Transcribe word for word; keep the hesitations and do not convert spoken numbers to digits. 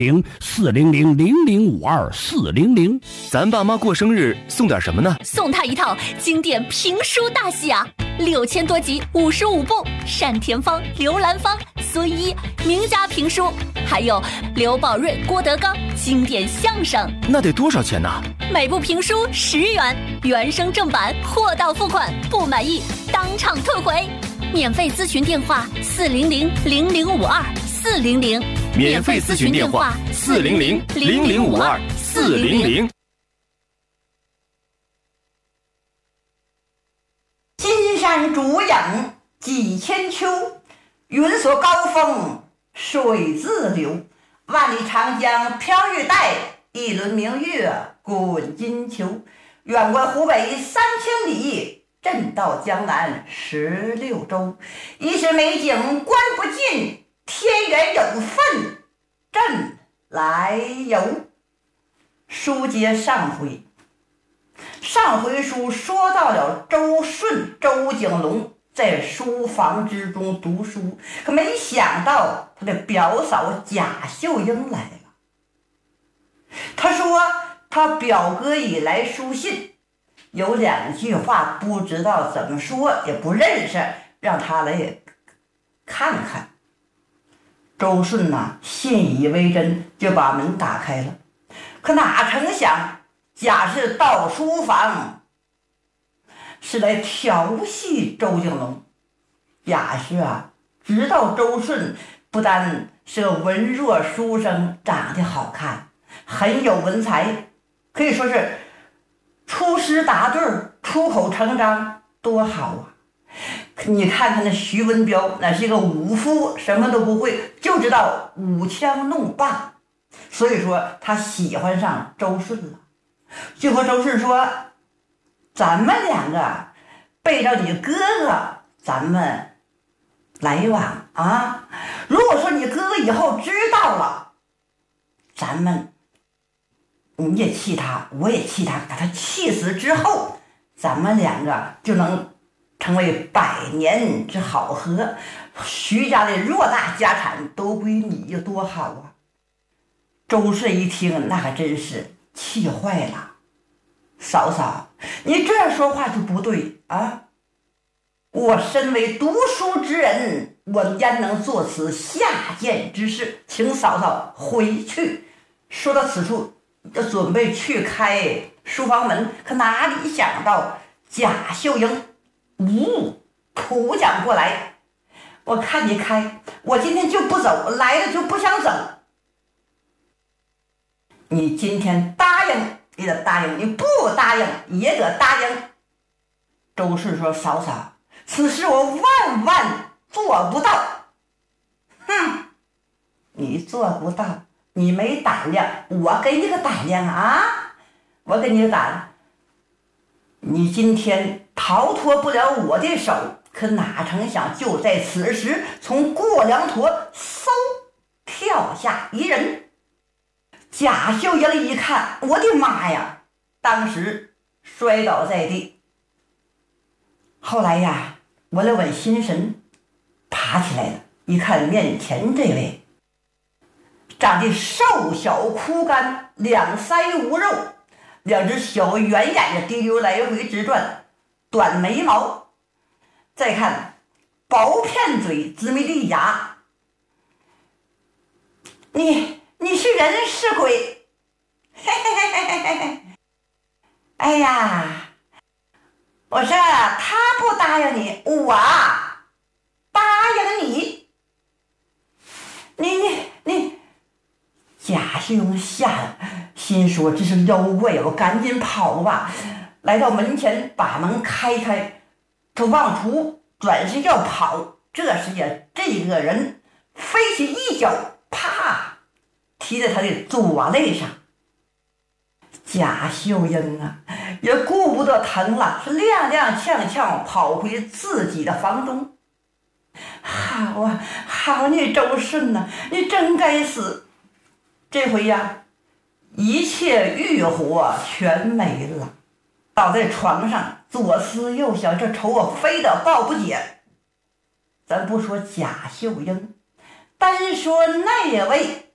零四零零零零五二四零零。 咱爸妈过生日送点什么呢？ 送他一套经典评书大戏啊，六千多集，五十五部，单田芳、刘兰芳、孙一名家评书，还有刘宝瑞、郭德纲经典相声。 那得多少钱呢？ 每部评书十元，原声正版，货到付款，不满意当场退回。免费咨询电话：四零零零零五二四零零。 免费咨询电话：四零零零零五二四零零。 金山竹影几千秋，云锁高峰水自流。万里长江飘玉带，一轮明月滚金球。远观湖北三千里，震到江南十六州。一时美景观不尽，天缘有份朕来游。书接上回，上回书说到了周顺、周景龙在书房之中读书，可没想到他的表嫂贾秀英来了。他说他表哥已来书信，有两句话不知道怎么说，也不认识，让他来看看。周顺呐、啊，信以为真，就把门打开了。可哪成想，贾氏到书房是来调戏周景龙。贾氏啊，知道周顺不单是个文弱书生，长得好看，很有文才，可以说是出师答对，出口成章，多好啊！你看看那徐文彪，那是一个武夫，什么都不会，就知道舞枪弄棒，所以说他喜欢上周顺了，就和周顺说：“咱们两个背着你哥哥，咱们来往啊！如果说你哥哥以后知道了，咱们你也气他，我也气他，把他气死之后，咱们两个就能成为百年之好合，徐家的偌大家产都归你，有多好啊！”周顺一听，那可真是气坏了。嫂嫂，你这样说话就不对啊！我身为读书之人，我焉能做此下贱之事？请嫂嫂回去。说到此处，就准备去开书房门，可哪里想到贾秀英呜扑将过来，我看你开，我今天就不走，来了就不想走。你今天答应也得答应，你不答应也得答应。周顺说：“嫂嫂，此事我万万做不到。”哼，你做不到，你没胆量，我给你个胆量啊！我给你个胆，你今天逃脱不了我的手，可哪成想就在此时，从过梁坨嗖跳下一人。贾秀英一看，我的妈呀，当时摔倒在地。后来呀，我来稳心神，爬起来了，一看面前这位长得瘦小枯干，两腮无肉，两只小圆眼睛滴溜来回直转，短眉毛，再看薄片嘴，紫米粒牙，你你是人是鬼？嘿嘿嘿嘿嘿嘿！哎呀，我说他不答应你，我答应你。你你你！贾秀英吓了，心说这是妖怪，我赶紧跑吧。来到门前，把门开开，他往出转身要跑，这时呀，这个人飞起一脚，啪踢在他的左肋上。贾秀英啊，也顾不得疼了，是踉踉跄跄跑回自己的房中。好啊，好你周顺呐、啊，你真该死！这回呀，一切欲火全没了，倒在床上左思右想，这仇我非得报不解。咱不说贾秀英，单说那位